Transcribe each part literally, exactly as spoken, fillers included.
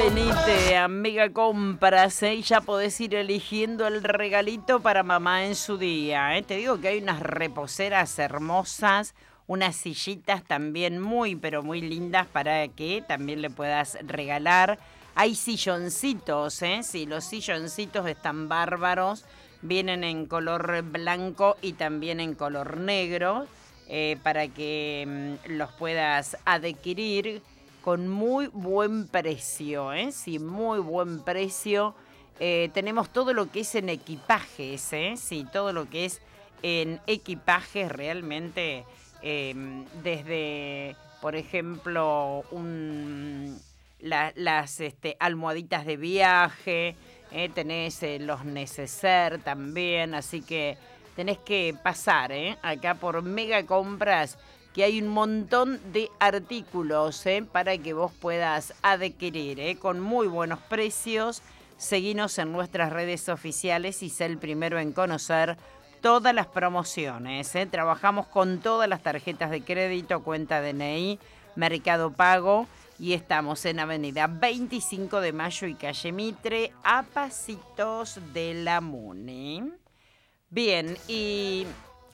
Venite a Mega Compras, ¿eh? Y ya podés ir eligiendo el regalito para mamá en su día, ¿eh? Te digo que hay unas reposeras hermosas, unas sillitas también muy, pero muy lindas para que también le puedas regalar. Hay silloncitos, ¿eh? Sí, los silloncitos están bárbaros. Vienen en color blanco y también en color negro, eh, para que mm, los puedas adquirir con muy buen precio, ¿eh? Sí, muy buen precio. Eh, tenemos todo lo que es en equipajes, ¿eh? Sí, todo lo que es en equipajes realmente, eh, desde, por ejemplo, un, la- las este, almohaditas de viaje, ¿eh? Tenés eh, los neceser también, así que tenés que pasar, ¿eh? Acá por Mega Compras, que hay un montón de artículos, ¿eh? Para que vos puedas adquirir, ¿eh? Con muy buenos precios. Seguinos en nuestras redes oficiales y sé el primero en conocer todas las promociones, ¿eh? Trabajamos con todas las tarjetas de crédito, cuenta D N I, Mercado Pago, y estamos en Avenida veinticinco de Mayo y Calle Mitre, a pasitos de la Muni. Bien, y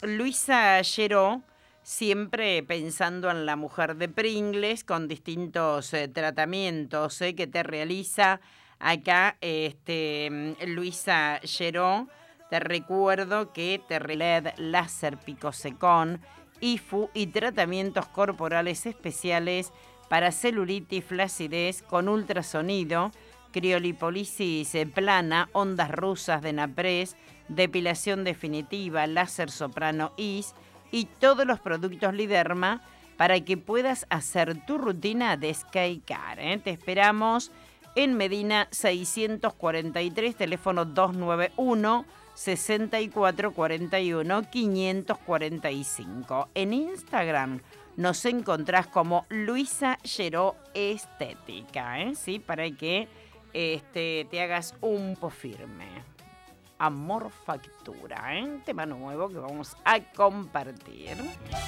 Luisa Lleró, siempre pensando en la mujer de Pringles, con distintos eh, tratamientos eh, que te realiza acá, este, Luisa Lleró. Te recuerdo que te L E D, láser picosecón, I F U y tratamientos corporales especiales para celulitis, flacidez con ultrasonido, criolipólisis eh, plana, ondas rusas de Napres, depilación definitiva, láser soprano I S y todos los productos Liderma para que puedas hacer tu rutina de Skycar, ¿eh? Te esperamos en Medina seiscientos cuarenta y tres, teléfono dos nueve uno, seis cuatro cuatro uno, cinco cuatro cinco. En Instagram nos encontrás como Luisa Lleró Estética, ¿eh? ¿Sí? Para que este, te hagas un po' firme. Amor Factura, ¿eh? Tema nuevo que vamos a compartir.